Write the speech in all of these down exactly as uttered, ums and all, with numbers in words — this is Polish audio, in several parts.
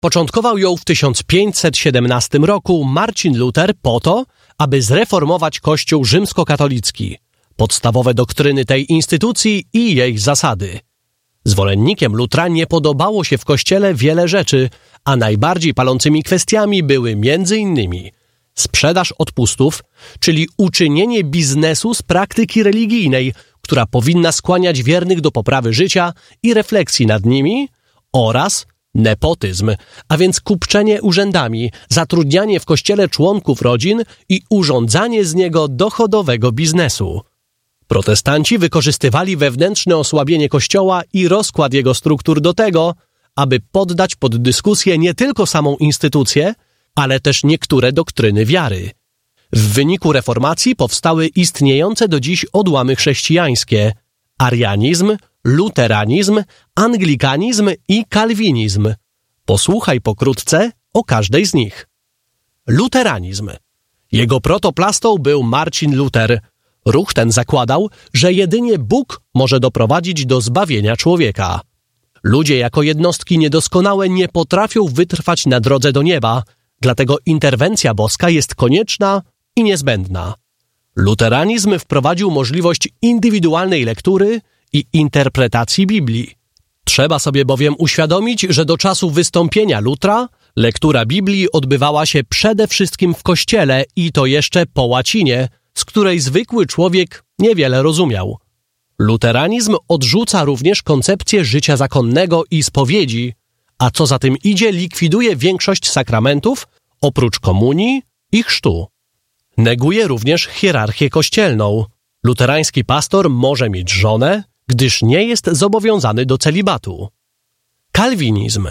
Początkował ją w tysiąc pięćset siedemnastym roku Marcin Luter po to, aby zreformować Kościół rzymskokatolicki, podstawowe doktryny tej instytucji i jej zasady. Zwolennikiem Lutra nie podobało się w Kościele wiele rzeczy, a najbardziej palącymi kwestiami były między innymi sprzedaż odpustów, czyli uczynienie biznesu z praktyki religijnej, która powinna skłaniać wiernych do poprawy życia i refleksji nad nimi, oraz nepotyzm, a więc kupczenie urzędami, zatrudnianie w Kościele członków rodzin i urządzanie z niego dochodowego biznesu. Protestanci wykorzystywali wewnętrzne osłabienie Kościoła i rozkład jego struktur do tego, aby poddać pod dyskusję nie tylko samą instytucję, ale też niektóre doktryny wiary. W wyniku reformacji powstały istniejące do dziś odłamy chrześcijańskie: arianizm, luteranizm, anglikanizm i kalwinizm. Posłuchaj pokrótce o każdej z nich. Luteranizm. Jego protoplastą był Marcin Luter. Ruch ten zakładał, że jedynie Bóg może doprowadzić do zbawienia człowieka. Ludzie jako jednostki niedoskonałe nie potrafią wytrwać na drodze do nieba, dlatego interwencja boska jest konieczna i niezbędna. Luteranizm wprowadził możliwość indywidualnej lektury i interpretacji Biblii. Trzeba sobie bowiem uświadomić, że do czasu wystąpienia Lutra lektura Biblii odbywała się przede wszystkim w Kościele i to jeszcze po łacinie, z której zwykły człowiek niewiele rozumiał. Luteranizm odrzuca również koncepcję życia zakonnego i spowiedzi, a co za tym idzie, likwiduje większość sakramentów, oprócz komunii i chrztu. Neguje również hierarchię kościelną. Luterański pastor może mieć żonę, gdyż nie jest zobowiązany do celibatu. Kalwinizm.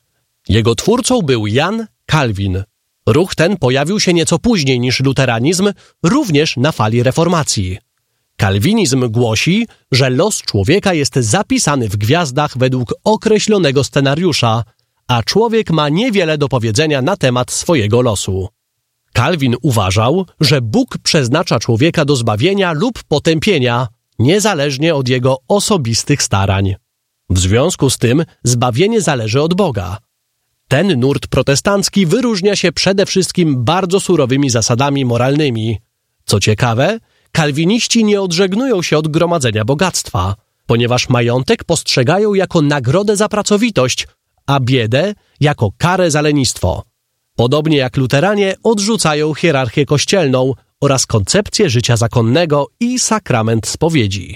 Jego twórcą był Jan Kalwin. Ruch ten pojawił się nieco później niż luteranizm, również na fali reformacji. Kalwinizm głosi, że los człowieka jest zapisany w gwiazdach według określonego scenariusza, a człowiek ma niewiele do powiedzenia na temat swojego losu. Kalwin uważał, że Bóg przeznacza człowieka do zbawienia lub potępienia, niezależnie od jego osobistych starań. W związku z tym zbawienie zależy od Boga. Ten nurt protestancki wyróżnia się przede wszystkim bardzo surowymi zasadami moralnymi. Co ciekawe, kalwiniści nie odżegnują się od gromadzenia bogactwa, ponieważ majątek postrzegają jako nagrodę za pracowitość, a biedę jako karę za lenistwo. Podobnie jak luteranie odrzucają hierarchię kościelną oraz koncepcję życia zakonnego i sakrament spowiedzi.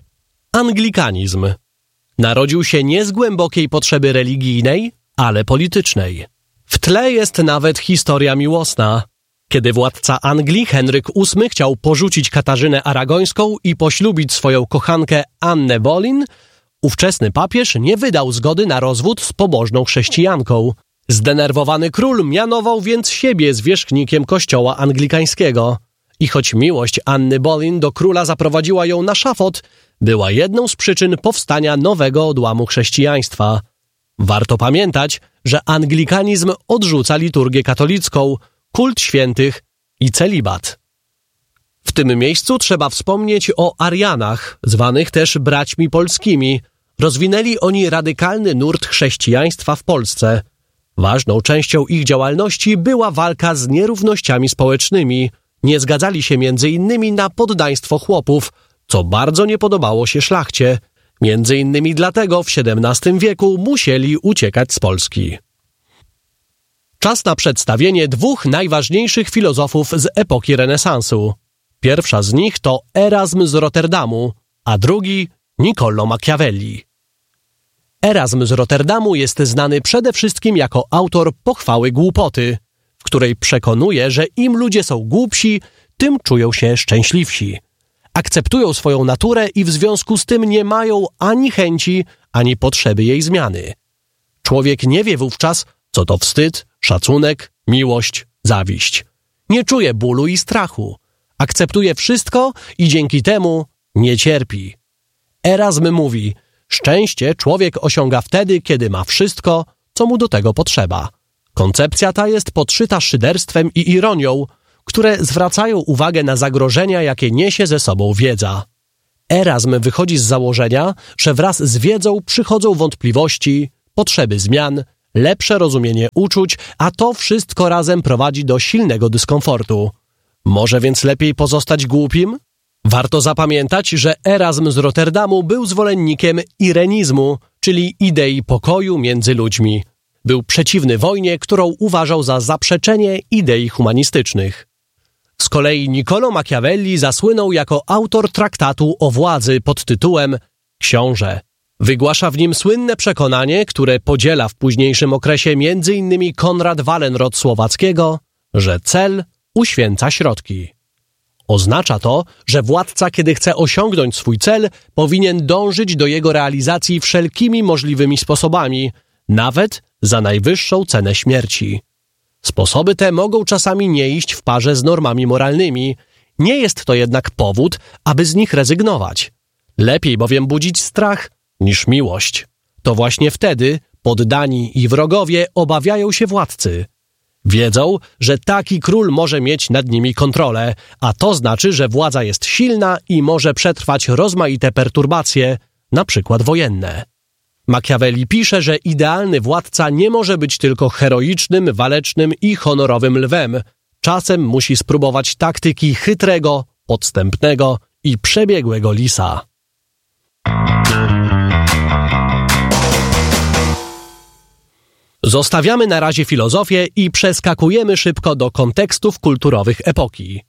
Anglikanizm. Narodził się nie z głębokiej potrzeby religijnej, ale politycznej. W tle jest nawet historia miłosna. Kiedy władca Anglii Henryk ósmy chciał porzucić Katarzynę Aragońską i poślubić swoją kochankę Annę Boleyn, ówczesny papież nie wydał zgody na rozwód z pobożną chrześcijanką. Zdenerwowany król mianował więc siebie zwierzchnikiem kościoła anglikańskiego. I choć miłość Anny Boleyn do króla zaprowadziła ją na szafot, była jedną z przyczyn powstania nowego odłamu chrześcijaństwa. Warto pamiętać, że anglikanizm odrzuca liturgię katolicką, kult świętych i celibat. W tym miejscu trzeba wspomnieć o Arianach, zwanych też braćmi polskimi. Rozwinęli oni radykalny nurt chrześcijaństwa w Polsce. Ważną częścią ich działalności była walka z nierównościami społecznymi. Nie zgadzali się między innymi na poddaństwo chłopów, co bardzo nie podobało się szlachcie. Między innymi dlatego w siedemnastym wieku musieli uciekać z Polski. Czas na przedstawienie dwóch najważniejszych filozofów z epoki renesansu. Pierwsza z nich to Erazm z Rotterdamu, a drugi Niccolò Machiavelli. Erazm z Rotterdamu jest znany przede wszystkim jako autor Pochwały głupoty, w której przekonuje, że im ludzie są głupsi, tym czują się szczęśliwsi. Akceptują swoją naturę i w związku z tym nie mają ani chęci, ani potrzeby jej zmiany. Człowiek nie wie wówczas, co to wstyd, szacunek, miłość, zawiść. Nie czuje bólu i strachu. Akceptuje wszystko i dzięki temu nie cierpi. Erazm mówi: szczęście człowiek osiąga wtedy, kiedy ma wszystko, co mu do tego potrzeba. Koncepcja ta jest podszyta szyderstwem i ironią, które zwracają uwagę na zagrożenia, jakie niesie ze sobą wiedza. Erazm wychodzi z założenia, że wraz z wiedzą przychodzą wątpliwości, potrzeby zmian, lepsze rozumienie uczuć, a to wszystko razem prowadzi do silnego dyskomfortu. Może więc lepiej pozostać głupim? Warto zapamiętać, że Erazm z Rotterdamu był zwolennikiem irenizmu, czyli idei pokoju między ludźmi. Był przeciwny wojnie, którą uważał za zaprzeczenie idei humanistycznych. Z kolei Niccolò Machiavelli zasłynął jako autor traktatu o władzy pod tytułem Książę. Wygłasza w nim słynne przekonanie, które podziela w późniejszym okresie między innymi Konrad Wallenrod Słowackiego, że cel uświęca środki. Oznacza to, że władca, kiedy chce osiągnąć swój cel, powinien dążyć do jego realizacji wszelkimi możliwymi sposobami, nawet za najwyższą cenę śmierci. Sposoby te mogą czasami nie iść w parze z normami moralnymi, nie jest to jednak powód, aby z nich rezygnować. Lepiej bowiem budzić strach niż miłość. To właśnie wtedy poddani i wrogowie obawiają się władcy. Wiedzą, że taki król może mieć nad nimi kontrolę, a to znaczy, że władza jest silna i może przetrwać rozmaite perturbacje, na przykład wojenne. Machiavelli pisze, że idealny władca nie może być tylko heroicznym, walecznym i honorowym lwem. Czasem musi spróbować taktyki chytrego, podstępnego i przebiegłego lisa. Zostawiamy na razie filozofię i przeskakujemy szybko do kontekstów kulturowych epoki.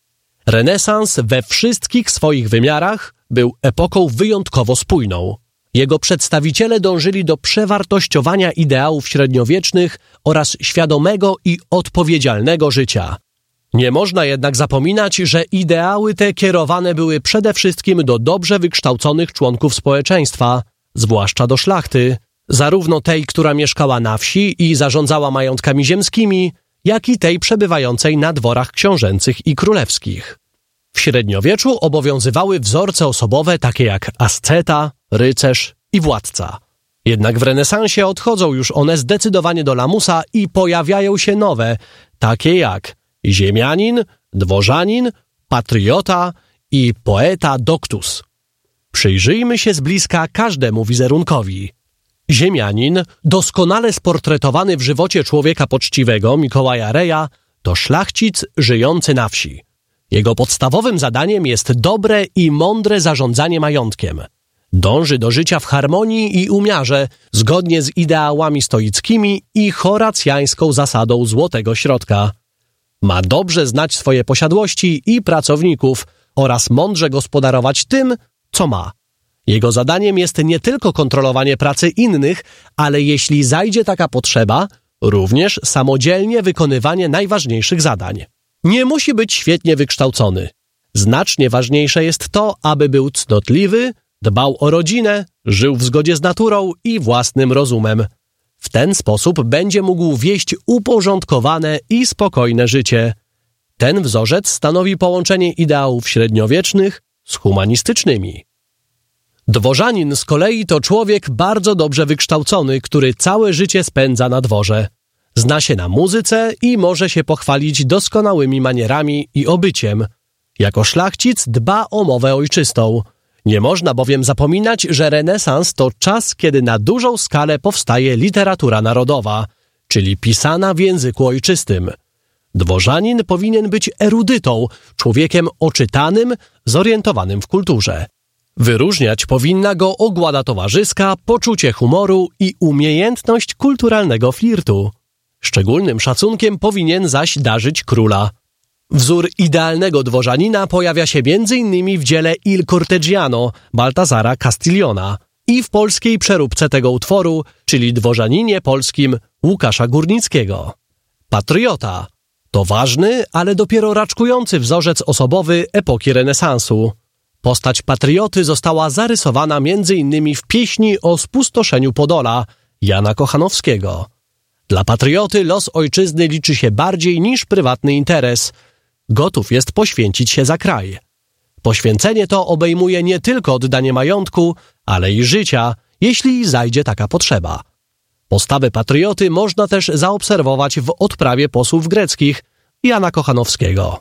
Renesans we wszystkich swoich wymiarach był epoką wyjątkowo spójną. Jego przedstawiciele dążyli do przewartościowania ideałów średniowiecznych oraz świadomego i odpowiedzialnego życia. Nie można jednak zapominać, że ideały te kierowane były przede wszystkim do dobrze wykształconych członków społeczeństwa, zwłaszcza do szlachty, zarówno tej, która mieszkała na wsi i zarządzała majątkami ziemskimi, jak i tej przebywającej na dworach książęcych i królewskich. W średniowieczu obowiązywały wzorce osobowe takie jak asceta, rycerz i władca. Jednak w renesansie odchodzą już one zdecydowanie do lamusa i pojawiają się nowe, takie jak ziemianin, dworzanin, patriota i poeta doctus. Przyjrzyjmy się z bliska każdemu wizerunkowi. Ziemianin, doskonale sportretowany w żywocie człowieka poczciwego Mikołaja Reja, to szlachcic żyjący na wsi. Jego podstawowym zadaniem jest dobre i mądre zarządzanie majątkiem. Dąży do życia w harmonii i umiarze, zgodnie z ideałami stoickimi i horacjańską zasadą złotego środka. Ma dobrze znać swoje posiadłości i pracowników oraz mądrze gospodarować tym, co ma. Jego zadaniem jest nie tylko kontrolowanie pracy innych, ale jeśli zajdzie taka potrzeba, również samodzielnie wykonywanie najważniejszych zadań. Nie musi być świetnie wykształcony. Znacznie ważniejsze jest to, aby był cnotliwy, dbał o rodzinę, żył w zgodzie z naturą i własnym rozumem. W ten sposób będzie mógł wieść uporządkowane i spokojne życie. Ten wzorzec stanowi połączenie ideałów średniowiecznych z humanistycznymi. Dworzanin z kolei to człowiek bardzo dobrze wykształcony, który całe życie spędza na dworze. Zna się na muzyce i może się pochwalić doskonałymi manierami i obyciem. Jako szlachcic dba o mowę ojczystą. Nie można bowiem zapominać, że renesans to czas, kiedy na dużą skalę powstaje literatura narodowa, czyli pisana w języku ojczystym. Dworzanin powinien być erudytą, człowiekiem oczytanym, zorientowanym w kulturze. Wyróżniać powinna go ogłada towarzyska, poczucie humoru i umiejętność kulturalnego flirtu. Szczególnym szacunkiem powinien zaś darzyć króla. Wzór idealnego dworzanina pojawia się między innymi w dziele Il Corteggiano Baltazara Castigliona i w polskiej przeróbce tego utworu, czyli Dworzaninie polskim Łukasza Górnickiego. Patriota to ważny, ale dopiero raczkujący wzorzec osobowy epoki renesansu. Postać patrioty została zarysowana między innymi w pieśni o spustoszeniu Podola Jana Kochanowskiego. Dla patrioty los ojczyzny liczy się bardziej niż prywatny interes. Gotów jest poświęcić się za kraj. Poświęcenie to obejmuje nie tylko oddanie majątku, ale i życia, jeśli zajdzie taka potrzeba. Postawę patrioty można też zaobserwować w odprawie posłów greckich Jana Kochanowskiego.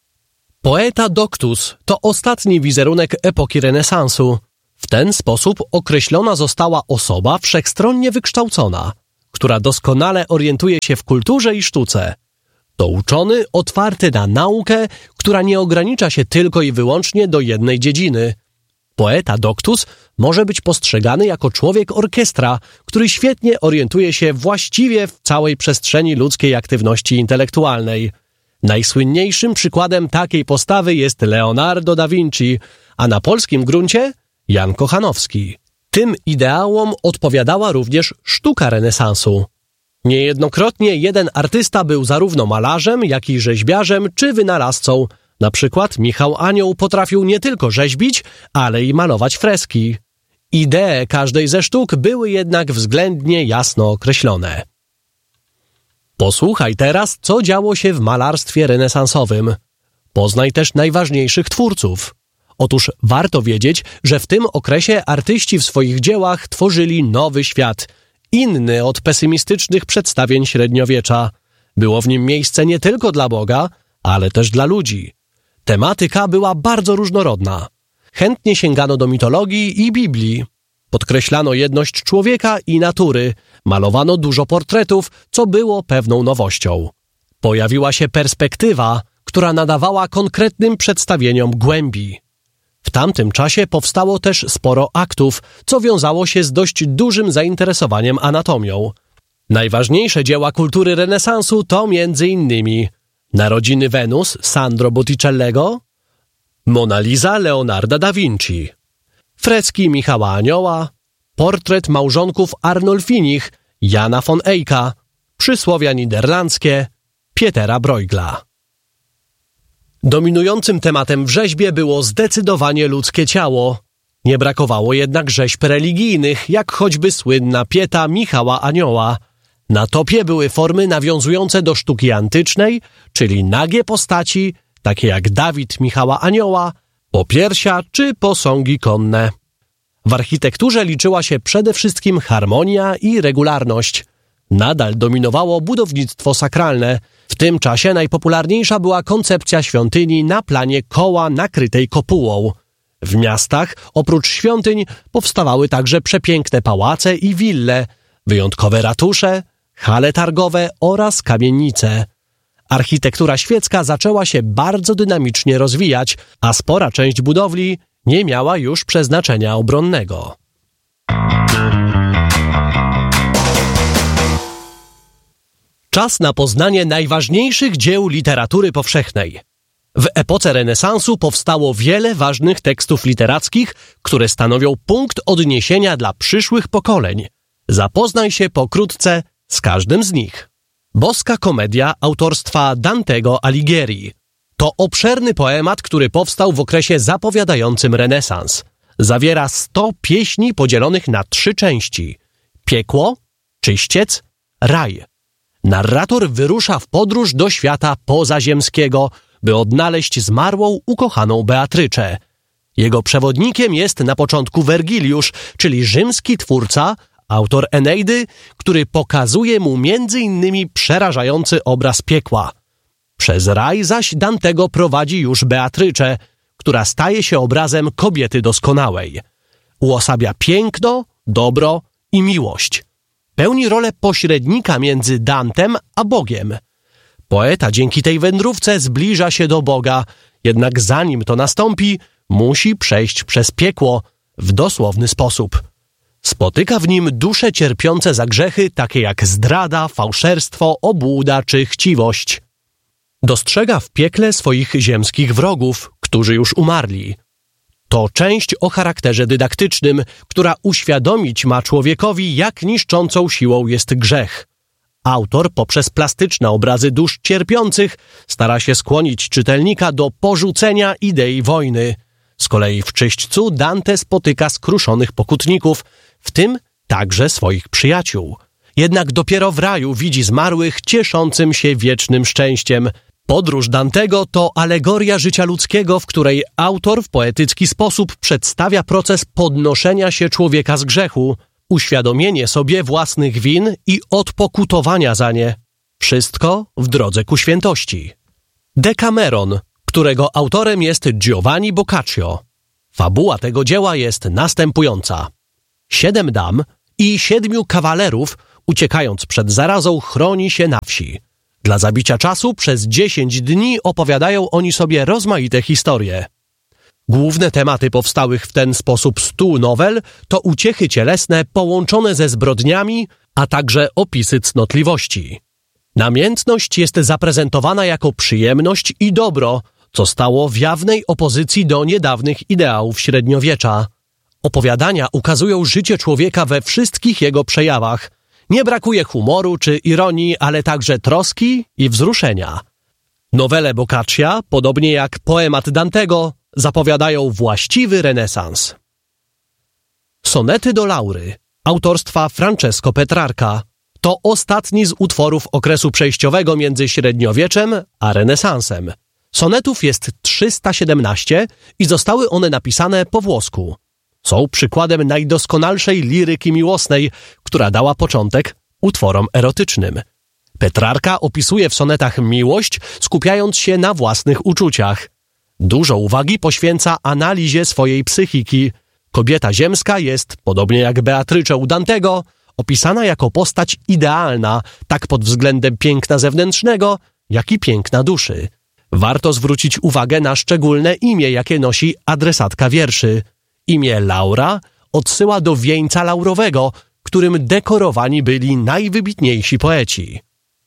Poeta doctus to ostatni wizerunek epoki renesansu. W ten sposób określona została osoba wszechstronnie wykształcona, która doskonale orientuje się w kulturze i sztuce. To uczony otwarty na naukę, która nie ogranicza się tylko i wyłącznie do jednej dziedziny. Poeta doctus może być postrzegany jako człowiek orkiestra, który świetnie orientuje się właściwie w całej przestrzeni ludzkiej aktywności intelektualnej. Najsłynniejszym przykładem takiej postawy jest Leonardo da Vinci, a na polskim gruncie Jan Kochanowski. Tym ideałom odpowiadała również sztuka renesansu. Niejednokrotnie jeden artysta był zarówno malarzem, jak i rzeźbiarzem czy wynalazcą. Na przykład Michał Anioł potrafił nie tylko rzeźbić, ale i malować freski. Idee każdej ze sztuk były jednak względnie jasno określone. Posłuchaj teraz, co działo się w malarstwie renesansowym. Poznaj też najważniejszych twórców. Otóż warto wiedzieć, że w tym okresie artyści w swoich dziełach tworzyli nowy świat, inny od pesymistycznych przedstawień średniowiecza. Było w nim miejsce nie tylko dla Boga, ale też dla ludzi. Tematyka była bardzo różnorodna. Chętnie sięgano do mitologii i Biblii. Podkreślano jedność człowieka i natury. Malowano dużo portretów, co było pewną nowością. Pojawiła się perspektywa, która nadawała konkretnym przedstawieniom głębi. W tamtym czasie powstało też sporo aktów, co wiązało się z dość dużym zainteresowaniem anatomią. Najważniejsze dzieła kultury renesansu to między innymi Narodziny Wenus Sandro Botticellego, Mona Lisa Leonarda da Vinci, freski Michała Anioła, portret małżonków Arnolfinich Jana von Eycka, przysłowia niderlandzkie Pietera Bruegela. Dominującym tematem w rzeźbie było zdecydowanie ludzkie ciało. Nie brakowało jednak rzeźb religijnych, jak choćby słynna Pieta Michała Anioła. Na topie były formy nawiązujące do sztuki antycznej, czyli nagie postaci, takie jak Dawid Michała Anioła, popiersia czy posągi konne. W architekturze liczyła się przede wszystkim harmonia i regularność. Nadal dominowało budownictwo sakralne. W tym czasie najpopularniejsza była koncepcja świątyni na planie koła nakrytej kopułą. W miastach, oprócz świątyń, powstawały także przepiękne pałace i wille, wyjątkowe ratusze, hale targowe oraz kamienice. Architektura świecka zaczęła się bardzo dynamicznie rozwijać, a spora część budowli nie miała już przeznaczenia obronnego. Czas na poznanie najważniejszych dzieł literatury powszechnej. W epoce renesansu powstało wiele ważnych tekstów literackich, które stanowią punkt odniesienia dla przyszłych pokoleń. Zapoznaj się pokrótce z każdym z nich. Boska komedia autorstwa Dantego Alighieri. To obszerny poemat, który powstał w okresie zapowiadającym renesans. Zawiera sto pieśni podzielonych na trzy części. Piekło, czyściec, raj. Narrator wyrusza w podróż do świata pozaziemskiego, by odnaleźć zmarłą, ukochaną Beatryczę. Jego przewodnikiem jest na początku Wergiliusz, czyli rzymski twórca, autor Eneidy, który pokazuje mu między innymi przerażający obraz piekła. Przez raj zaś Dantego prowadzi już Beatryczę, która staje się obrazem kobiety doskonałej. Uosabia piękno, dobro i miłość. Pełni rolę pośrednika między Dantem a Bogiem. Poeta dzięki tej wędrówce zbliża się do Boga, jednak zanim to nastąpi, musi przejść przez piekło w dosłowny sposób. Spotyka w nim dusze cierpiące za grzechy takie jak zdrada, fałszerstwo, obłuda czy chciwość. Dostrzega w piekle swoich ziemskich wrogów, którzy już umarli. To część o charakterze dydaktycznym, która uświadomić ma człowiekowi, jak niszczącą siłą jest grzech. Autor poprzez plastyczne obrazy dusz cierpiących stara się skłonić czytelnika do porzucenia idei wojny. Z kolei w Czyśćcu Dante spotyka skruszonych pokutników, w tym także swoich przyjaciół. Jednak dopiero w raju widzi zmarłych cieszącym się wiecznym szczęściem. Podróż Dantego to alegoria życia ludzkiego, w której autor w poetycki sposób przedstawia proces podnoszenia się człowieka z grzechu, uświadomienie sobie własnych win i odpokutowania za nie. Wszystko w drodze ku świętości. Decameron, którego autorem jest Giovanni Boccaccio. Fabuła tego dzieła jest następująca. Siedem dam i siedmiu kawalerów uciekając przed zarazą, chroni się na wsi. Dla zabicia czasu przez dziesięć dni opowiadają oni sobie rozmaite historie. Główne tematy powstałych w ten sposób stu nowel to uciechy cielesne połączone ze zbrodniami, a także opisy cnotliwości. Namiętność jest zaprezentowana jako przyjemność i dobro, co stało w jawnej opozycji do niedawnych ideałów średniowiecza. Opowiadania ukazują życie człowieka we wszystkich jego przejawach. Nie brakuje humoru czy ironii, ale także troski i wzruszenia. Nowele Boccaccia, podobnie jak poemat Dantego, zapowiadają właściwy renesans. Sonety do Laury, autorstwa Francesco Petrarca, to ostatni z utworów okresu przejściowego między średniowieczem a renesansem. Sonetów jest trzysta siedemnaście i zostały one napisane po włosku. Są przykładem najdoskonalszej liryki miłosnej, która dała początek utworom erotycznym. Petrarca opisuje w sonetach miłość, skupiając się na własnych uczuciach. Dużo uwagi poświęca analizie swojej psychiki. Kobieta ziemska jest, podobnie jak Beatrycze u Dantego, opisana jako postać idealna, tak pod względem piękna zewnętrznego, jak i piękna duszy. Warto zwrócić uwagę na szczególne imię, jakie nosi adresatka wierszy. Imię Laura odsyła do wieńca laurowego, którym dekorowani byli najwybitniejsi poeci.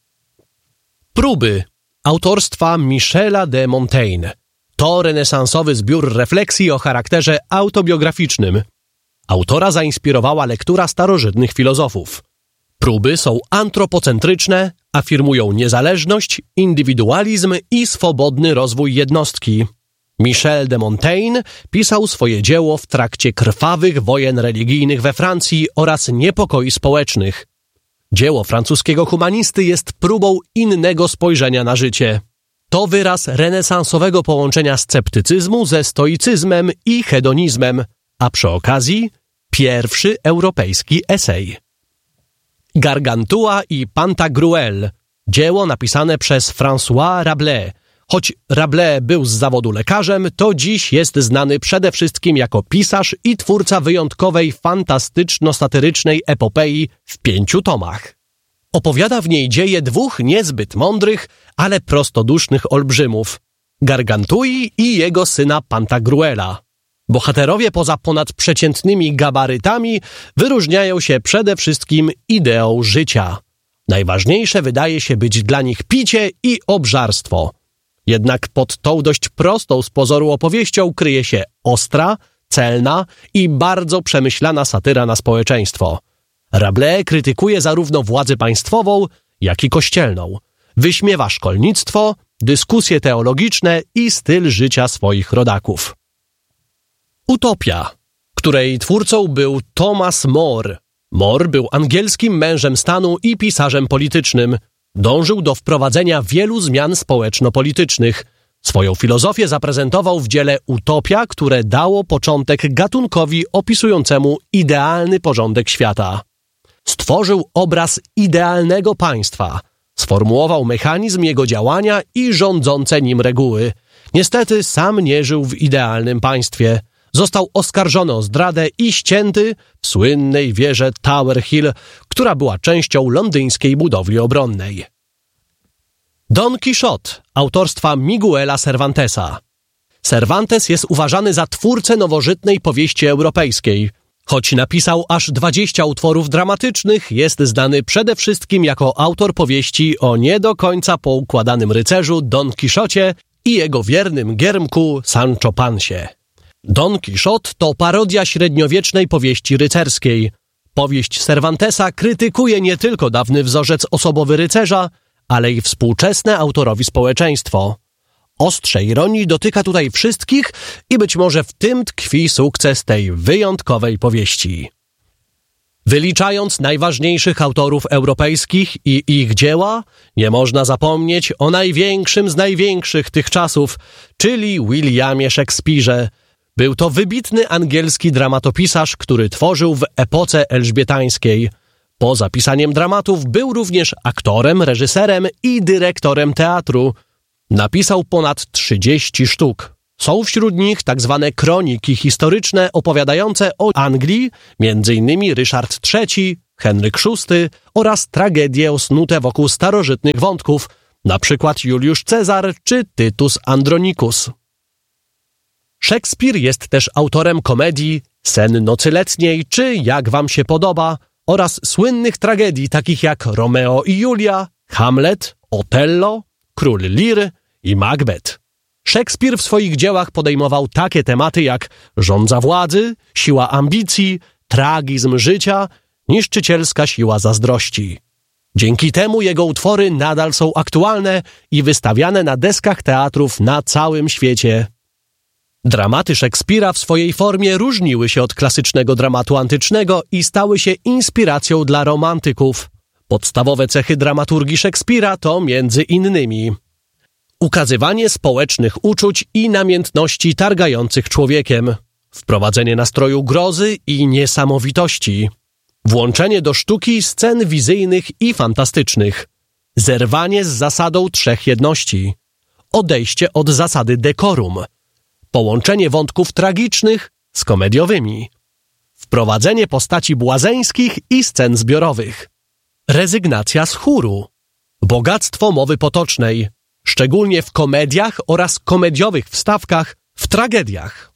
Próby autorstwa Michela de Montaigne to renesansowy zbiór refleksji o charakterze autobiograficznym. Autora zainspirowała lektura starożytnych filozofów. Próby są antropocentryczne, afirmują niezależność, indywidualizm i swobodny rozwój jednostki. Michel de Montaigne pisał swoje dzieło w trakcie krwawych wojen religijnych we Francji oraz niepokoi społecznych. Dzieło francuskiego humanisty jest próbą innego spojrzenia na życie. To wyraz renesansowego połączenia sceptycyzmu ze stoicyzmem i hedonizmem, a przy okazji pierwszy europejski esej. Gargantua i Pantagruel, dzieło napisane przez François Rabelais. Choć Rabelais był z zawodu lekarzem, to dziś jest znany przede wszystkim jako pisarz i twórca wyjątkowej, fantastyczno-satyrycznej epopei w pięciu tomach. Opowiada w niej dzieje dwóch niezbyt mądrych, ale prostodusznych olbrzymów, Gargantui i jego syna Pantagruela. Bohaterowie poza ponadprzeciętnymi gabarytami wyróżniają się przede wszystkim ideą życia. Najważniejsze wydaje się być dla nich picie i obżarstwo. Jednak pod tą dość prostą z pozoru opowieścią kryje się ostra, celna i bardzo przemyślana satyra na społeczeństwo. Rabelais krytykuje zarówno władzę państwową, jak i kościelną. Wyśmiewa szkolnictwo, dyskusje teologiczne i styl życia swoich rodaków. Utopia, której twórcą był Thomas More. More był angielskim mężem stanu i pisarzem politycznym. Dążył do wprowadzenia wielu zmian społeczno-politycznych. Swoją filozofię zaprezentował w dziele Utopia, które dało początek gatunkowi opisującemu idealny porządek świata. Stworzył obraz idealnego państwa, sformułował mechanizm jego działania i rządzące nim reguły. Niestety sam nie żył w idealnym państwie. Został oskarżony o zdradę i ścięty w słynnej wieży Tower Hill, która była częścią londyńskiej budowli obronnej. Don Quixote, autorstwa Miguela Cervantesa. Cervantes jest uważany za twórcę nowożytnej powieści europejskiej. Choć napisał aż dwadzieścia utworów dramatycznych, jest znany przede wszystkim jako autor powieści o nie do końca poukładanym rycerzu Don Quixocie i jego wiernym giermku Sancho Pansie. Don Quixote to parodia średniowiecznej powieści rycerskiej. Powieść Cervantesa krytykuje nie tylko dawny wzorzec osobowy rycerza, ale i współczesne autorowi społeczeństwo. Ostrze ironii dotyka tutaj wszystkich i być może w tym tkwi sukces tej wyjątkowej powieści. Wyliczając najważniejszych autorów europejskich i ich dzieła, nie można zapomnieć o największym z największych tych czasów, czyli Williamie Szekspirze. Był to wybitny angielski dramatopisarz, który tworzył w epoce elżbietańskiej. Poza pisaniem dramatów był również aktorem, reżyserem i dyrektorem teatru. Napisał ponad trzydzieści sztuk. Są wśród nich tak zwane kroniki historyczne opowiadające o Anglii, między innymi Ryszard trzeci, Henryk szósty oraz tragedie osnute wokół starożytnych wątków, na przykład Juliusz Cezar czy Tytus Andronikus. Szekspir jest też autorem komedii Sen nocy letniej czy Jak wam się podoba oraz słynnych tragedii takich jak Romeo i Julia, Hamlet, Otello, Król Lir i Macbeth. Szekspir w swoich dziełach podejmował takie tematy jak żądza władzy, siła ambicji, tragizm życia, niszczycielska siła zazdrości. Dzięki temu jego utwory nadal są aktualne i wystawiane na deskach teatrów na całym świecie. Dramaty Szekspira w swojej formie różniły się od klasycznego dramatu antycznego i stały się inspiracją dla romantyków. Podstawowe cechy dramaturgii Szekspira to między innymi ukazywanie społecznych uczuć i namiętności targających człowiekiem, wprowadzenie nastroju grozy i niesamowitości, włączenie do sztuki scen wizyjnych i fantastycznych, zerwanie z zasadą trzech jedności, odejście od zasady dekorum, połączenie wątków tragicznych z komediowymi, wprowadzenie postaci błazeńskich i scen zbiorowych, rezygnacja z chóru, bogactwo mowy potocznej, szczególnie w komediach oraz komediowych wstawkach w tragediach.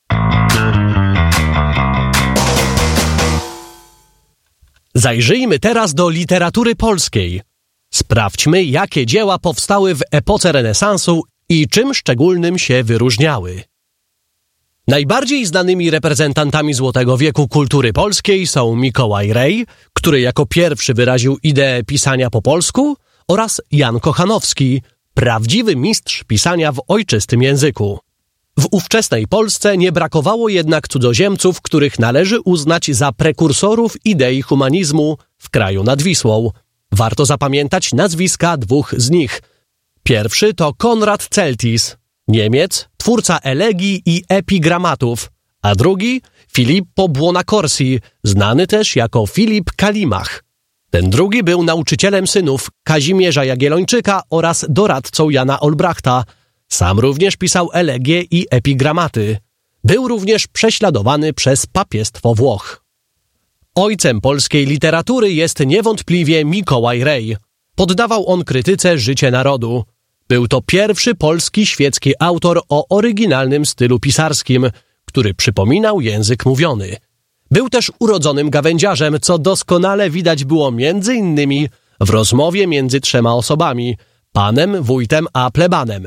Zajrzyjmy teraz do literatury polskiej. Sprawdźmy, jakie dzieła powstały w epoce renesansu i czym szczególnym się wyróżniały. Najbardziej znanymi reprezentantami Złotego Wieku kultury polskiej są Mikołaj Rej, który jako pierwszy wyraził ideę pisania po polsku, oraz Jan Kochanowski, prawdziwy mistrz pisania w ojczystym języku. W ówczesnej Polsce nie brakowało jednak cudzoziemców, których należy uznać za prekursorów idei humanizmu w kraju nad Wisłą. Warto zapamiętać nazwiska dwóch z nich. Pierwszy to Konrad Celtis, Niemiec, twórca elegii i epigramatów, a drugi Filippo Buonaccorsi, znany też jako Filip Kalimach. Ten drugi był nauczycielem synów Kazimierza Jagiellończyka oraz doradcą Jana Olbrachta. Sam również pisał elegie i epigramaty. Był również prześladowany przez papiestwo Włoch. Ojcem polskiej literatury jest niewątpliwie Mikołaj Rej. Poddawał on krytyce życie narodu. Był to pierwszy polski świecki autor o oryginalnym stylu pisarskim, który przypominał język mówiony. Był też urodzonym gawędziarzem, co doskonale widać było między innymi w rozmowie między trzema osobami, panem, wójtem a plebanem.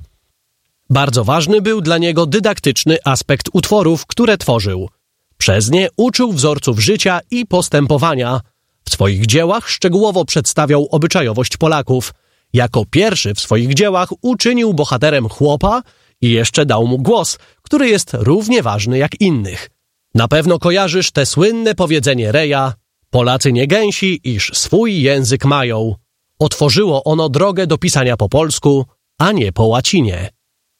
Bardzo ważny był dla niego dydaktyczny aspekt utworów, które tworzył. Przez nie uczył wzorców życia i postępowania. W swoich dziełach szczegółowo przedstawiał obyczajowość Polaków. Jako pierwszy w swoich dziełach uczynił bohaterem chłopa i jeszcze dał mu głos, który jest równie ważny jak innych. Na pewno kojarzysz te słynne powiedzenie Reja: Polacy nie gęsi, iż swój język mają. Otworzyło ono drogę do pisania po polsku, a nie po łacinie.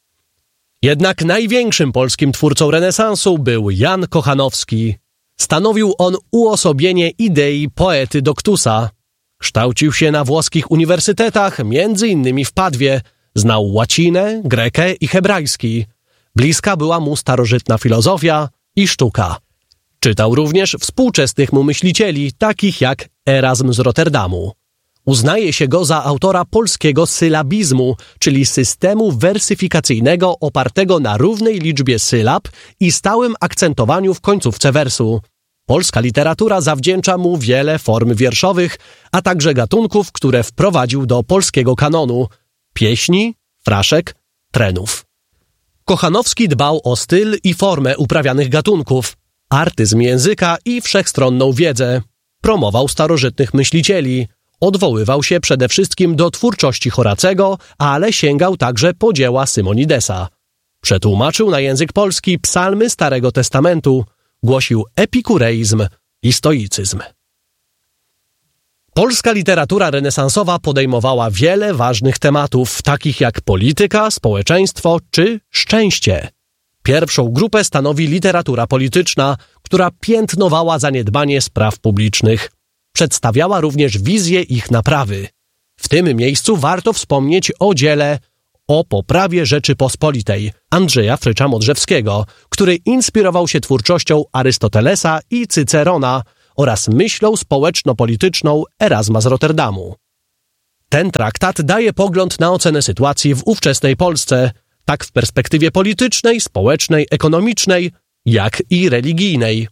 Jednak największym polskim twórcą renesansu był Jan Kochanowski. Stanowił on uosobienie idei poety Doktusa. Kształcił się na włoskich uniwersytetach, między innymi w Padwie. Znał łacinę, grekę i hebrajski. Bliska była mu starożytna filozofia i sztuka. Czytał również współczesnych mu myślicieli, takich jak Erazm z Rotterdamu. Uznaje się go za autora polskiego sylabizmu, czyli systemu wersyfikacyjnego opartego na równej liczbie sylab i stałym akcentowaniu w końcówce wersu. Polska literatura zawdzięcza mu wiele form wierszowych, a także gatunków, które wprowadził do polskiego kanonu: pieśni, fraszek, trenów. Kochanowski dbał o styl i formę uprawianych gatunków, artyzm języka i wszechstronną wiedzę. Promował starożytnych myślicieli. Odwoływał się przede wszystkim do twórczości Horacego, ale sięgał także po dzieła Symonidesa. Przetłumaczył na język polski psalmy Starego Testamentu. Głosił epikureizm i stoicyzm. Polska literatura renesansowa podejmowała wiele ważnych tematów, takich jak polityka, społeczeństwo czy szczęście. Pierwszą grupę stanowi literatura polityczna, która piętnowała zaniedbanie spraw publicznych. Przedstawiała również wizję ich naprawy. W tym miejscu warto wspomnieć o dziele O poprawie Rzeczypospolitej Andrzeja Frycza Modrzewskiego, który inspirował się twórczością Arystotelesa i Cycerona oraz myślą społeczno-polityczną Erasma z Rotterdamu. Ten traktat daje pogląd na ocenę sytuacji w ówczesnej Polsce, tak w perspektywie politycznej, społecznej, ekonomicznej, jak i religijnej.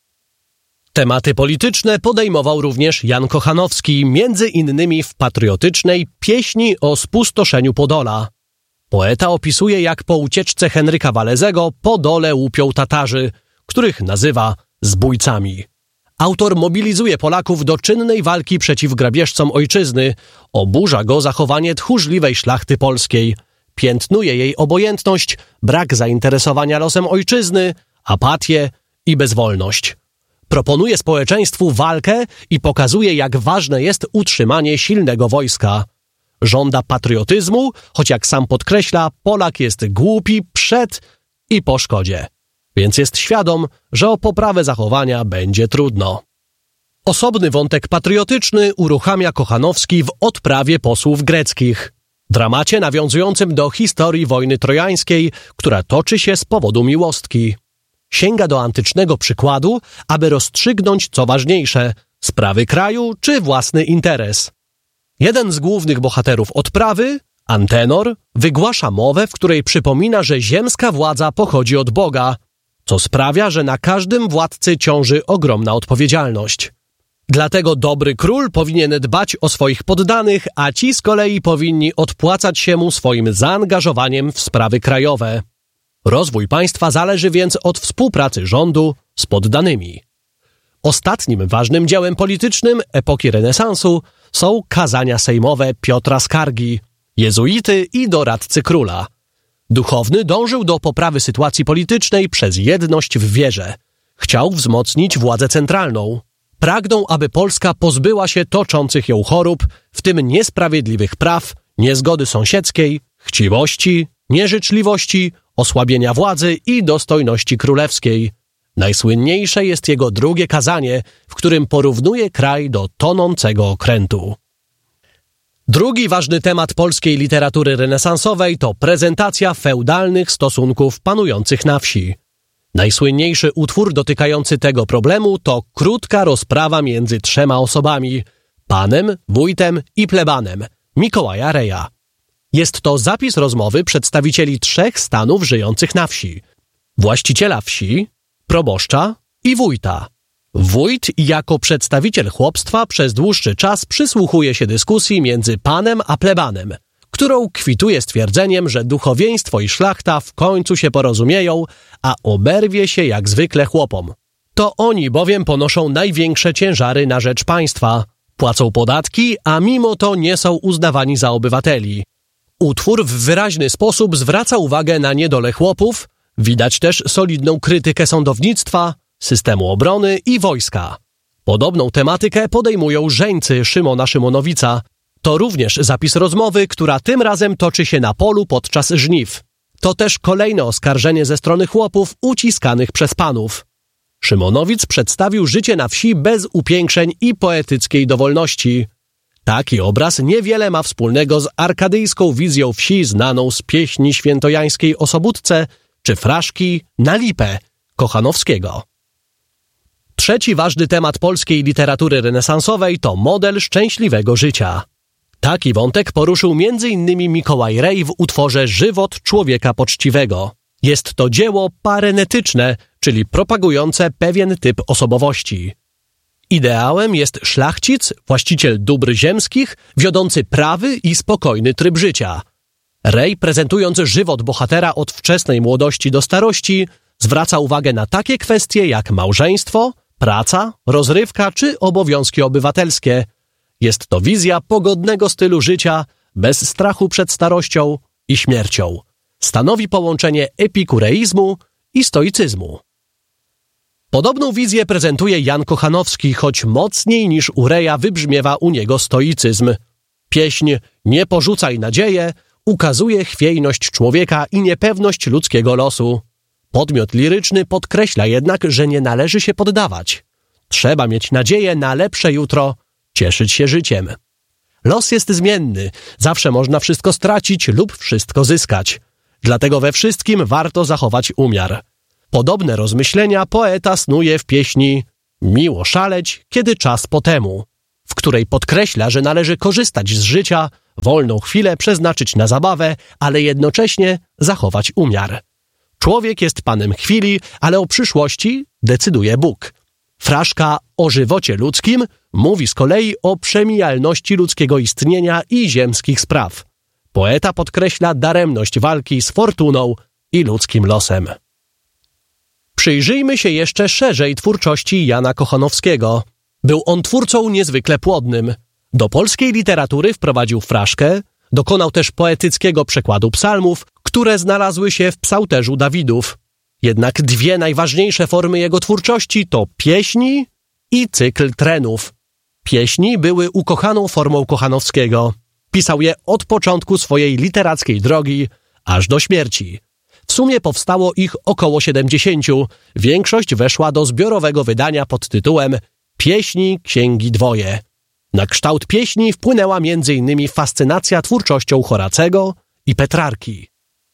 Tematy polityczne podejmował również Jan Kochanowski, między innymi w patriotycznej Pieśni o spustoszeniu Podola. Poeta opisuje, jak po ucieczce Henryka Walezego Podole łupią Tatarzy, których nazywa zbójcami. Autor mobilizuje Polaków do czynnej walki przeciw grabieżcom ojczyzny, oburza go zachowanie tchórzliwej szlachty polskiej, piętnuje jej obojętność, brak zainteresowania losem ojczyzny, apatię i bezwolność. Proponuje społeczeństwu walkę i pokazuje, jak ważne jest utrzymanie silnego wojska. Żąda patriotyzmu, choć jak sam podkreśla, Polak jest głupi przed i po szkodzie, więc jest świadom, że o poprawę zachowania będzie trudno. Osobny wątek patriotyczny uruchamia Kochanowski w Odprawie posłów greckich, dramacie nawiązującym do historii wojny trojańskiej, która toczy się z powodu miłostki. Sięga do antycznego przykładu, aby rozstrzygnąć, co ważniejsze, sprawy kraju czy własny interes. Jeden z głównych bohaterów Odprawy, Antenor, wygłasza mowę, w której przypomina, że ziemska władza pochodzi od Boga, co sprawia, że na każdym władcy ciąży ogromna odpowiedzialność. Dlatego dobry król powinien dbać o swoich poddanych, a ci z kolei powinni odpłacać się mu swoim zaangażowaniem w sprawy krajowe. Rozwój państwa zależy więc od współpracy rządu z poddanymi. Ostatnim ważnym dziełem politycznym epoki renesansu są kazania sejmowe Piotra Skargi, jezuity i doradcy króla. Duchowny dążył do poprawy sytuacji politycznej przez jedność w wierze. Chciał wzmocnić władzę centralną. Pragnął, aby Polska pozbyła się toczących ją chorób, w tym niesprawiedliwych praw, niezgody sąsiedzkiej, chciwości, nieżyczliwości, osłabienia władzy i dostojności królewskiej. Najsłynniejsze jest jego drugie kazanie, w którym porównuje kraj do tonącego okrętu. Drugi ważny temat polskiej literatury renesansowej to prezentacja feudalnych stosunków panujących na wsi. Najsłynniejszy utwór dotykający tego problemu to krótka rozprawa między trzema osobami – panem, wójtem i plebanem – Mikołaja Reja. Jest to zapis rozmowy przedstawicieli trzech stanów żyjących na wsi – właściciela wsi, proboszcza i wójta. Wójt jako przedstawiciel chłopstwa przez dłuższy czas przysłuchuje się dyskusji między panem a plebanem, którą kwituje stwierdzeniem, że duchowieństwo i szlachta w końcu się porozumieją, a oberwie się jak zwykle chłopom. To oni bowiem ponoszą największe ciężary na rzecz państwa, płacą podatki, a mimo to nie są uznawani za obywateli. Utwór w wyraźny sposób zwraca uwagę na niedolę chłopów, widać też solidną krytykę sądownictwa, systemu obrony i wojska. Podobną tematykę podejmują żeńcy Szymona Szymonowica. To również zapis rozmowy, która tym razem toczy się na polu podczas żniw. To też kolejne oskarżenie ze strony chłopów uciskanych przez panów. Szymonowic przedstawił życie na wsi bez upiększeń i poetyckiej dowolności. Taki obraz niewiele ma wspólnego z arkadyjską wizją wsi znaną z pieśni świętojańskiej o Sobótce czy fraszki Na lipę Kochanowskiego. Trzeci ważny temat polskiej literatury renesansowej to model szczęśliwego życia. Taki wątek poruszył między innymi Mikołaj Rej w utworze Żywot człowieka poczciwego. Jest to dzieło parenetyczne, czyli propagujące pewien typ osobowości. Ideałem jest szlachcic, właściciel dóbr ziemskich, wiodący prawy i spokojny tryb życia. Rej, prezentując żywot bohatera od wczesnej młodości do starości, zwraca uwagę na takie kwestie jak małżeństwo, praca, rozrywka czy obowiązki obywatelskie. Jest to wizja pogodnego stylu życia, bez strachu przed starością i śmiercią. Stanowi połączenie epikureizmu i stoicyzmu. Podobną wizję prezentuje Jan Kochanowski, choć mocniej niż u Reja wybrzmiewa u niego stoicyzm. Pieśń Nie porzucaj nadzieję ukazuje chwiejność człowieka i niepewność ludzkiego losu. Podmiot liryczny podkreśla jednak, że nie należy się poddawać. Trzeba mieć nadzieję na lepsze jutro, cieszyć się życiem. Los jest zmienny, zawsze można wszystko stracić lub wszystko zyskać. Dlatego we wszystkim warto zachować umiar. Podobne rozmyślenia poeta snuje w pieśni Miło szaleć, kiedy czas po temu, w której podkreśla, że należy korzystać z życia, wolną chwilę przeznaczyć na zabawę, ale jednocześnie zachować umiar. Człowiek jest panem chwili, ale o przyszłości decyduje Bóg. Fraszka o żywocie ludzkim mówi z kolei o przemijalności ludzkiego istnienia i ziemskich spraw. Poeta podkreśla daremność walki z fortuną i ludzkim losem. Przyjrzyjmy się jeszcze szerzej twórczości Jana Kochanowskiego. Był on twórcą niezwykle płodnym. Do polskiej literatury wprowadził fraszkę, dokonał też poetyckiego przekładu psalmów, które znalazły się w psałterzu Dawidów. Jednak dwie najważniejsze formy jego twórczości to pieśni i cykl trenów. Pieśni były ukochaną formą Kochanowskiego. Pisał je od początku swojej literackiej drogi, aż do śmierci. W sumie powstało ich około siedemdziesięciu. Większość weszła do zbiorowego wydania pod tytułem Pieśni Księgi Dwoje. Na kształt pieśni wpłynęła między innymi fascynacja twórczością Horacego i Petrarki.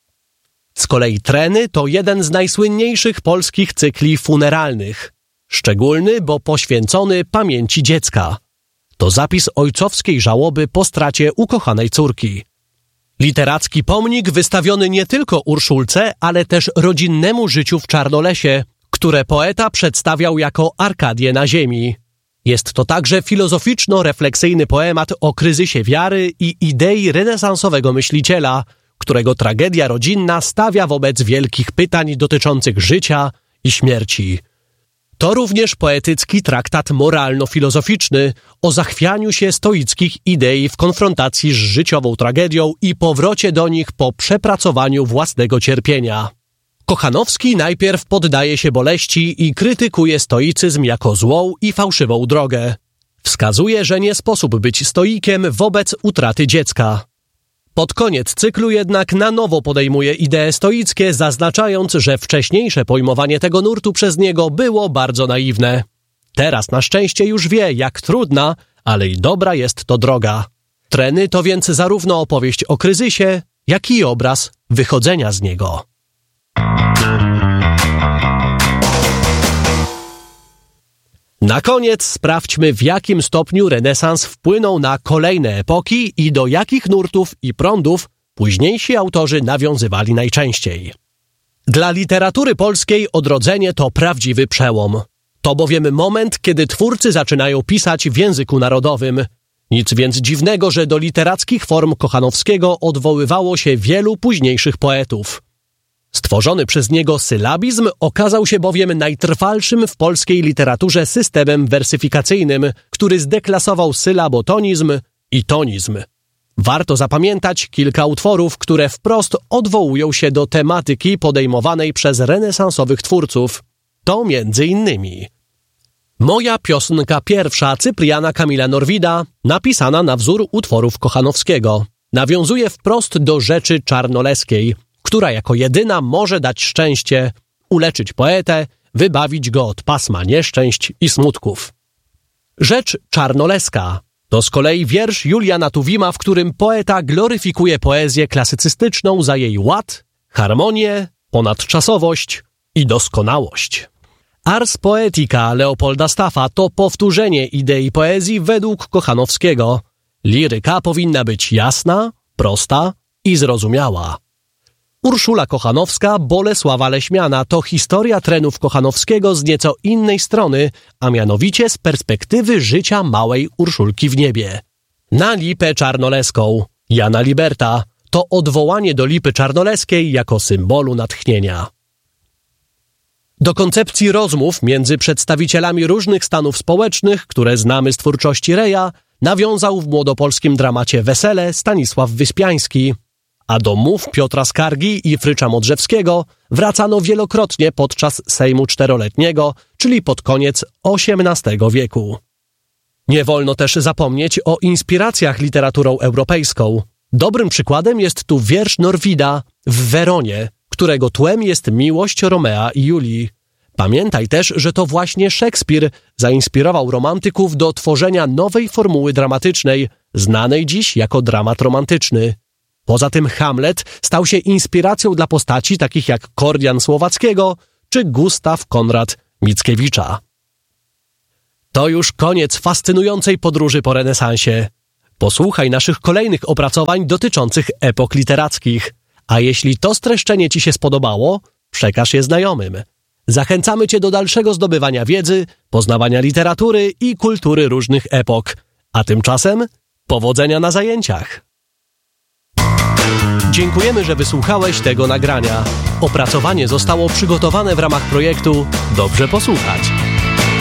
Z kolei treny to jeden z najsłynniejszych polskich cykli funeralnych. Szczególny, bo poświęcony pamięci dziecka. To zapis ojcowskiej żałoby po stracie ukochanej córki. Literacki pomnik wystawiony nie tylko Urszulce, ale też rodzinnemu życiu w Czarnolesie, które poeta przedstawiał jako Arkadię na ziemi. Jest to także filozoficzno-refleksyjny poemat o kryzysie wiary i idei renesansowego myśliciela, którego tragedia rodzinna stawia wobec wielkich pytań dotyczących życia i śmierci. To również poetycki traktat moralno-filozoficzny o zachwianiu się stoickich idei w konfrontacji z życiową tragedią i powrocie do nich po przepracowaniu własnego cierpienia. Kochanowski najpierw poddaje się boleści i krytykuje stoicyzm jako złą i fałszywą drogę. Wskazuje, że nie sposób być stoikiem wobec utraty dziecka. Pod koniec cyklu jednak na nowo podejmuje idee stoickie, zaznaczając, że wcześniejsze pojmowanie tego nurtu przez niego było bardzo naiwne. Teraz na szczęście już wie, jak trudna, ale i dobra jest to droga. Treny to więc zarówno opowieść o kryzysie, jak i obraz wychodzenia z niego. Na koniec sprawdźmy, w jakim stopniu renesans wpłynął na kolejne epoki i do jakich nurtów i prądów późniejsi autorzy nawiązywali najczęściej. Dla literatury polskiej odrodzenie to prawdziwy przełom. To bowiem moment, kiedy twórcy zaczynają pisać w języku narodowym. Nic więc dziwnego, że do literackich form Kochanowskiego odwoływało się wielu późniejszych poetów. Stworzony przez niego sylabizm okazał się bowiem najtrwalszym w polskiej literaturze systemem wersyfikacyjnym, który zdeklasował sylabotonizm i tonizm. Warto zapamiętać kilka utworów, które wprost odwołują się do tematyki podejmowanej przez renesansowych twórców. To między innymi Moja piosenka pierwsza Cypriana Kamila Norwida, napisana na wzór utworów Kochanowskiego. Nawiązuje wprost do rzeczy czarnoleskiej, która jako jedyna może dać szczęście, uleczyć poetę, wybawić go od pasma nieszczęść i smutków. Rzecz czarnoleska to z kolei wiersz Juliana Tuwima, w którym poeta gloryfikuje poezję klasycystyczną za jej ład, harmonię, ponadczasowość i doskonałość. Ars Poetica Leopolda Staffa to powtórzenie idei poezji według Kochanowskiego. Liryka powinna być jasna, prosta i zrozumiała. Urszula Kochanowska, Bolesława Leśmiana to historia trenów Kochanowskiego z nieco innej strony, a mianowicie z perspektywy życia małej Urszulki w niebie. Na lipę czarnoleską Jana Liberta to odwołanie do lipy czarnoleskiej jako symbolu natchnienia. Do koncepcji rozmów między przedstawicielami różnych stanów społecznych, które znamy z twórczości Reja, nawiązał w młodopolskim dramacie Wesele Stanisław Wyspiański, a do mów Piotra Skargi i Frycza Modrzewskiego wracano wielokrotnie podczas Sejmu Czteroletniego, czyli pod koniec osiemnastego wieku. Nie wolno też zapomnieć o inspiracjach literaturą europejską. Dobrym przykładem jest tu wiersz Norwida w Weronie, którego tłem jest miłość Romea i Julii. Pamiętaj też, że to właśnie Szekspir zainspirował romantyków do tworzenia nowej formuły dramatycznej, znanej dziś jako dramat romantyczny. Poza tym Hamlet stał się inspiracją dla postaci takich jak Kordian Słowackiego czy Gustaw Konrad Mickiewicza. To już koniec fascynującej podróży po renesansie. Posłuchaj naszych kolejnych opracowań dotyczących epok literackich. A jeśli to streszczenie Ci się spodobało, przekaż je znajomym. Zachęcamy Cię do dalszego zdobywania wiedzy, poznawania literatury i kultury różnych epok. A tymczasem powodzenia na zajęciach! Dziękujemy, że wysłuchałeś tego nagrania. Opracowanie zostało przygotowane w ramach projektu Dobrze Posłuchać.